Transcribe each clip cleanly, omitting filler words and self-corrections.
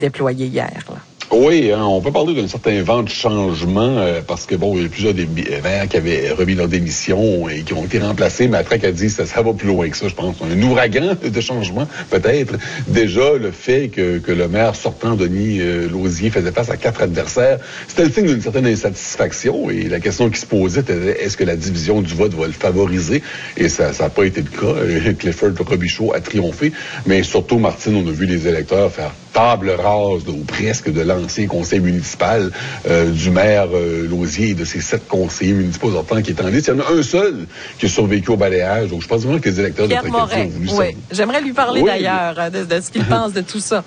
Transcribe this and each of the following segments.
déployé hier, là. Oui, hein, on peut parler d'un certain vent de changement parce que, bon, il y a plusieurs des maires qui avaient remis leur démission et qui ont été remplacés, mais après qu'elle dit ça va plus loin que ça, je pense. Un ouragan de changement, peut-être. Déjà, le fait que le maire sortant, Denis Lausier, faisait face à 4 adversaires, c'était le signe d'une certaine insatisfaction et la question qui se posait était est-ce que la division du vote va le favoriser? Et ça n'a pas été le cas. Clifford Robichaud a triomphé, mais surtout, Martine, on a vu les électeurs faire table rase ou presque de l'ancien conseil municipal du maire Lausier et de ses 7 conseillers municipaux sortants qui est en liste. Il y en a un seul qui a survécu au balayage. Donc, je pense vraiment que les électeurs Pierre de Tracadie ont voulu ça. Oui, j'aimerais lui parler d'ailleurs de ce qu'il pense de tout ça.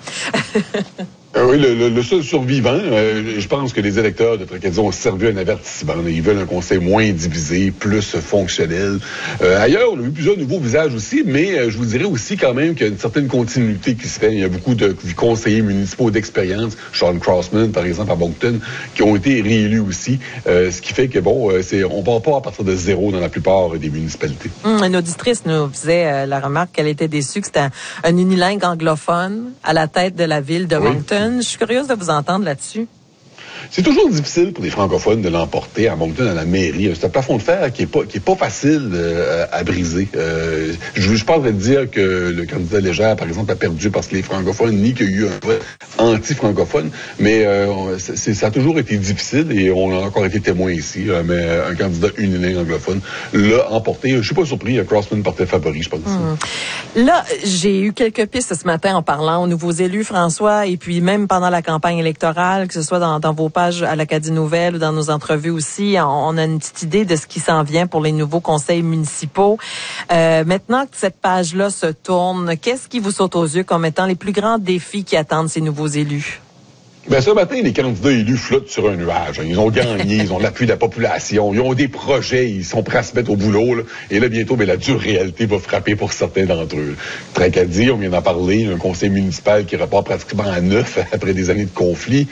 Oui, le seul survivant, je pense que les électeurs de Tracadie ont servi un avertissement. Ils veulent un conseil moins divisé, plus fonctionnel. Ailleurs, on a vu plusieurs nouveaux visages aussi, mais je vous dirais aussi quand même qu'il y a une certaine continuité qui se fait. Il y a beaucoup de conseillers municipaux d'expérience, Sean Crossman, par exemple, à Moncton, qui ont été réélus aussi. Ce qui fait que, bon, on va pas à partir de zéro dans la plupart des municipalités. Une auditrice nous faisait la remarque qu'elle était déçue que c'était un unilingue anglophone à la tête de la ville de Moncton. Je suis curieuse de vous entendre là-dessus. C'est toujours difficile pour les francophones de l'emporter à Moncton, à la mairie. C'est un plafond de fer qui est pas facile à briser. Je suis pas en train de dire que le candidat Légère, par exemple, a perdu parce que les francophones, ni qu'il y a eu un vote anti-francophone, mais ça a toujours été difficile et on a encore été témoin ici. Mais un candidat unilingue anglophone l'a emporté. Je suis pas surpris. Crossman portait favori, je pense. Là, j'ai eu quelques pistes ce matin en parlant aux nouveaux élus, François, et puis même pendant la campagne électorale, que ce soit dans vos pages à l'Acadie Nouvelle ou dans nos entrevues aussi, on a une petite idée de ce qui s'en vient pour les nouveaux conseils municipaux. Maintenant que cette page-là se tourne, qu'est-ce qui vous saute aux yeux comme étant les plus grands défis qui attendent ces nouveaux élus? Ben, ce matin, les candidats élus flottent sur un nuage. Ils ont gagné, ils ont l'appui de la population, ils ont des projets, ils sont prêts à se mettre au boulot. Là. Et là, bientôt, la dure réalité va frapper pour certains d'entre eux. Tracadie, on vient d'en parler, un conseil municipal qui repart pratiquement à 9 après des années de conflit.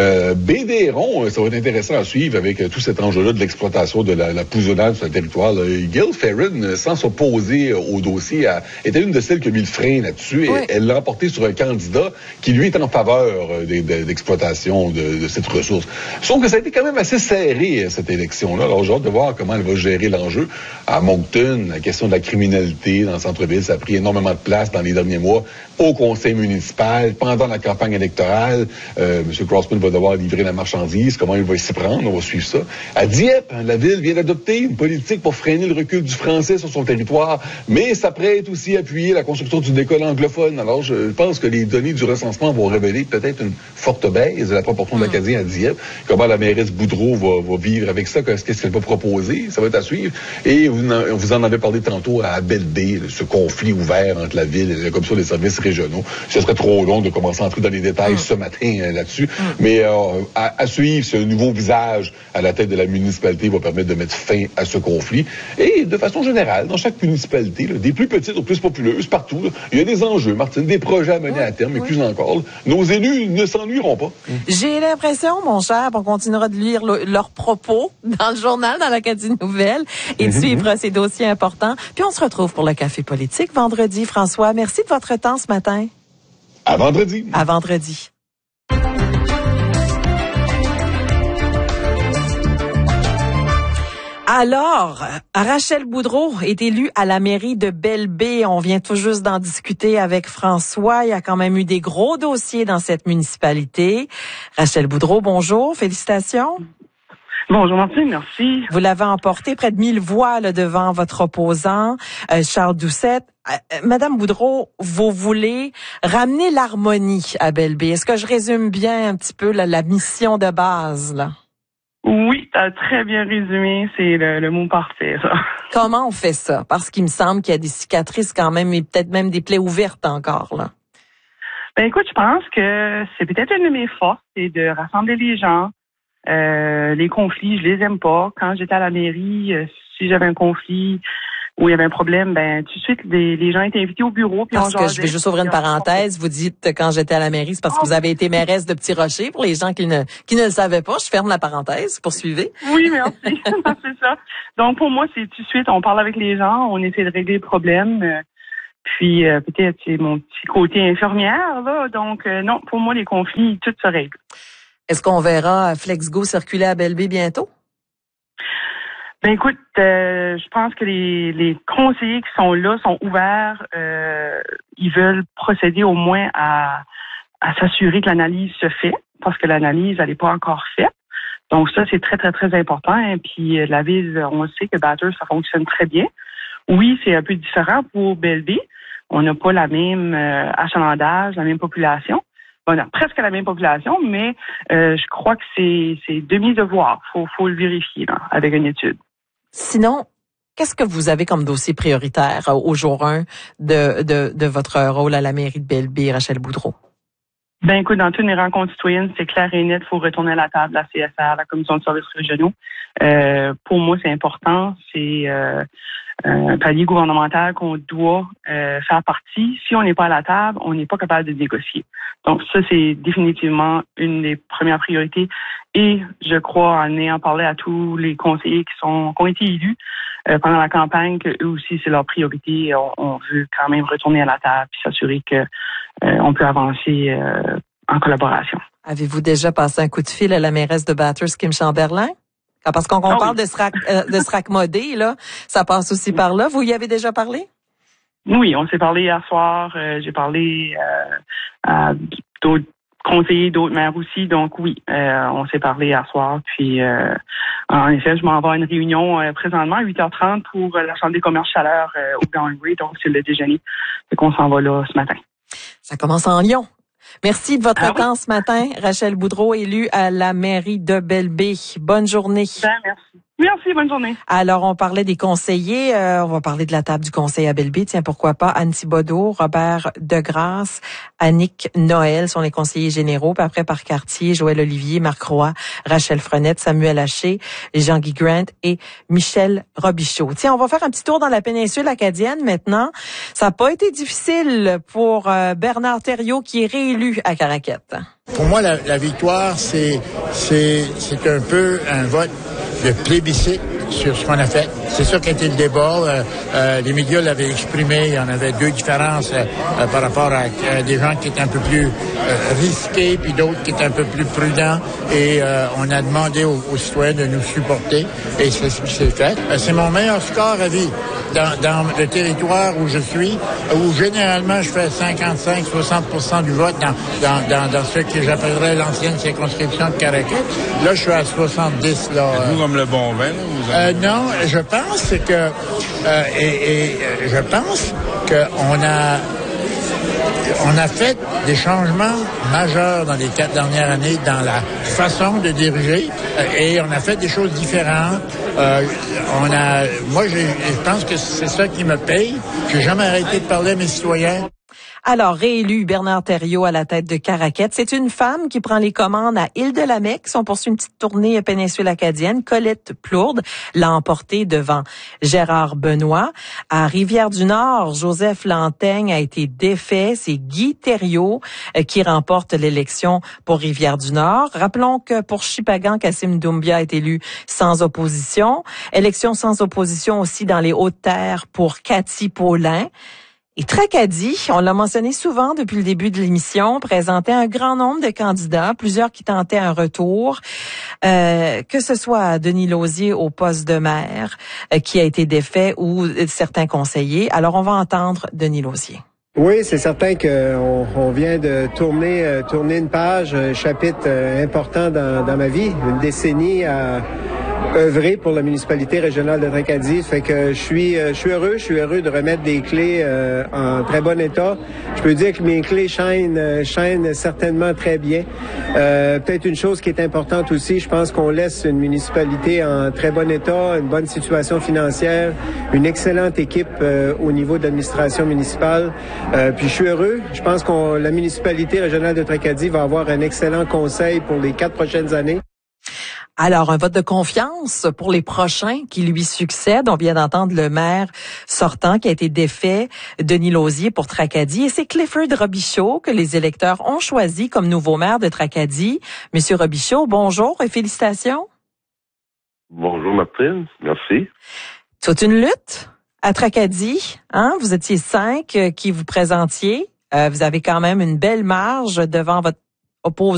Bédéron, ça va être intéressant à suivre avec tout cet enjeu-là de l'exploitation de la pouzonnade sur le territoire. Là. Gail Ferrin, sans s'opposer au dossier, était une de celles qui a mis le frein là-dessus. Et elle l'a emporté sur un candidat qui, lui, est en faveur d'exploitation de cette ressource. Sauf que ça a été quand même assez serré, cette élection-là. Alors, j'ai hâte de voir comment elle va gérer l'enjeu. À Moncton, la question de la criminalité dans le centre-ville, ça a pris énormément de place dans les derniers mois au conseil municipal, pendant la campagne électorale. M. Crossman va devoir livrer la marchandise. Comment il va s'y prendre? On va suivre ça. À Dieppe, la ville vient d'adopter une politique pour freiner le recul du français sur son territoire, mais s'apprête aussi à appuyer la construction d'une école anglophone. Alors, je pense que les données du recensement vont révéler peut-être une forte baisse de la proportion d'Acadiens à Dieppe. Comment la mairesse Boudreau va vivre avec ça? Qu'est-ce qu'elle va proposer? Ça va être à suivre. Et vous en avez parlé tantôt à Belle-Baie, ce conflit ouvert entre la ville et la Commission des services régionaux. Ce serait trop long de commencer à entrer dans les détails ce matin là-dessus. Mais à suivre, c'est un nouveau visage à la tête de la municipalité va permettre de mettre fin à ce conflit. Et de façon générale, dans chaque municipalité, là, des plus petites aux plus populeuses, partout, là, il y a des enjeux, Martine, des projets à mener à terme, et plus encore. Là, nos élus ne s'ennuieront pas. J'ai l'impression, mon cher, qu'on continuera de lire leurs propos dans le journal, dans l'Acadie Nouvelle, et de suivre ces dossiers importants. Puis on se retrouve pour le Café politique vendredi. François, merci de votre temps ce matin. À vendredi. À vendredi. Alors, Rachel Boudreau est élue à la mairie de Belle-Baie. On vient tout juste d'en discuter avec François. Il y a quand même eu des gros dossiers dans cette municipalité. Rachel Boudreau, bonjour. Félicitations. Bonjour Martine, merci. Vous l'avez emporté près de 1000 voix là, devant votre opposant, Charles Doucette. Madame Boudreau, vous voulez ramener l'harmonie à Belle-Baie. Est-ce que je résume bien un petit peu la mission de base, là? Oui, t'as très bien résumé, c'est le mot parfait, ça. Comment on fait ça? Parce qu'il me semble qu'il y a des cicatrices quand même et peut-être même des plaies ouvertes encore, là. Ben écoute, je pense que c'est peut-être une de mes forces, c'est de rassembler les gens. Les conflits, je les aime pas. Quand j'étais à la mairie, si j'avais un conflit où il y avait un problème, ben tout de suite, les gens étaient invités au bureau. Puis parce que je vais juste ouvrir une parenthèse. Vous dites quand j'étais à la mairie, c'est parce que vous avez été mairesse de Petit Rocher. Pour les gens qui ne le savaient pas, je ferme la parenthèse. Poursuivez. Oui, merci. C'est ça. Donc pour moi, c'est tout de suite, on parle avec les gens, on essaie de régler le problème. Puis peut-être c'est mon petit côté infirmière, là. Donc non, pour moi, les conflits, tout se règle. Est-ce qu'on verra FlexGo circuler à Belle-Baie bientôt? Ben écoute, je pense que les conseillers qui sont là sont ouverts. Ils veulent procéder au moins à s'assurer que l'analyse se fait, parce que l'analyse, elle n'est pas encore faite. Donc ça, c'est très, très, très important. Et puis la ville, on sait que Bathurst, ça fonctionne très bien. Oui, c'est un peu différent pour Belle-Baie. On n'a pas la même achalandage, la même population. On a presque la même population, mais je crois que c'est demi-devoir. Faut le vérifier là, avec une étude. Sinon, qu'est-ce que vous avez comme dossier prioritaire au jour 1 de votre rôle à la mairie de Belle-Baie, Rachel Boudreau? Ben écoute, dans toutes mes rencontres citoyennes, c'est clair et net, il faut retourner à la table, la CSR, la Commission de services régionaux. Pour moi, c'est important. C'est un palier gouvernemental qu'on doit faire partie. Si on n'est pas à la table, on n'est pas capable de négocier. Donc ça, c'est définitivement une des premières priorités. Et je crois, en ayant parlé à tous les conseillers qui ont été élus pendant la campagne, que eux aussi, c'est leur priorité. On veut quand même retourner à la table et s'assurer que on peut avancer en collaboration. Avez-vous déjà passé un coup de fil à la mairesse de Bathurst, Kim Chamberlain? Parce qu'on parle de SRAC modé, là, ça passe aussi par là. Vous y avez déjà parlé? Oui, on s'est parlé hier soir. J'ai parlé à d'autres conseillers, d'autres maires aussi. Donc oui, on s'est parlé hier soir. Puis en effet, je m'en vais à une réunion présentement à 8h30 pour la Chambre des commerces chaleur au Gangway. Donc c'est le déjeuner. Fait qu'on s'en va là ce matin. Ça commence en Lyon. Merci de votre temps ce matin. Rachel Boudreau, élue à la mairie de Belle-Baie. Bonne journée. Ben, merci. Merci, bonne journée. Alors, on parlait des conseillers. On va parler de la table du conseil à Belle-Baie. Tiens, pourquoi pas Anne Thibodeau, Robert Degrasse, Annick Noël sont les conseillers généraux. Puis après, par quartier, Joël Olivier, Marc Roy, Rachel Frenette, Samuel Haché, Jean-Guy Grant et Michel Robichaud. Tiens, on va faire un petit tour dans la péninsule acadienne maintenant. Ça n'a pas été difficile pour Bernard Thériault qui est réélu à Caraquette. Pour moi, la victoire, c'est un peu un vote de plébiscite sur ce qu'on a fait. C'est ça qui a été le débat. Les médias l'avaient exprimé. Il y en avait deux différences par rapport à des gens qui étaient un peu plus risqués, puis d'autres qui étaient un peu plus prudents. Et on a demandé aux citoyens de nous supporter. Et c'est ce qui s'est fait. C'est mon meilleur score à vie dans le territoire où je suis, où généralement je fais 55-60% du vote dans ce que j'appellerais l'ancienne circonscription de Caraquette. Là, je suis à 70. Êtes-vous comme le bon vin, là? Non, je pense que je pense qu'on a fait des changements majeurs dans les 4 dernières années dans la façon de diriger et on a fait des choses différentes. Moi, je pense que c'est ça qui me paye. J'ai jamais arrêté de parler à mes citoyens. Alors, réélu Bernard Thériault à la tête de Caraquette. C'est une femme qui prend les commandes à Île-de-la-Mecque. On poursuit une petite tournée péninsule acadienne. Colette Plourde l'a emportée devant Gérard Benoît. À Rivière-du-Nord, Joseph Lantaigne a été défait. C'est Guy Thériault qui remporte l'élection pour Rivière-du-Nord. Rappelons que pour Shippagan, Kassim Doumbia est élu sans opposition. Élection sans opposition aussi dans les Hautes-Terres pour Cathy Paulin. Et Tracadie, on l'a mentionné souvent depuis le début de l'émission, présentait un grand nombre de candidats, plusieurs qui tentaient un retour, que ce soit Denis Lausier au poste de maire qui a été défait ou certains conseillers. Alors, on va entendre Denis Lausier. Oui, c'est certain qu'on vient de tourner une page, un chapitre important dans ma vie, une décennie à œuvrer pour la municipalité régionale de Tracadie. Fait que je suis heureux de remettre des clés en très bon état. Je peux dire que mes clés chaînent certainement très bien. Peut-être une chose qui est importante aussi, je pense qu'on laisse une municipalité en très bon état, une bonne situation financière, une excellente équipe au niveau de l'administration municipale. Puis je suis heureux. Je pense que la municipalité régionale de Tracadie va avoir un excellent conseil pour les 4 prochaines années. Alors, un vote de confiance pour les prochains qui lui succèdent. On vient d'entendre le maire sortant qui a été défait, Denis Lausier, pour Tracadie. Et c'est Clifford Robichaud que les électeurs ont choisi comme nouveau maire de Tracadie. Monsieur Robichaud, bonjour et félicitations. Bonjour Martine, merci. Toute une lutte? À Tracadie, vous étiez 5 qui vous présentiez. Vous avez quand même une belle marge devant votre opposant.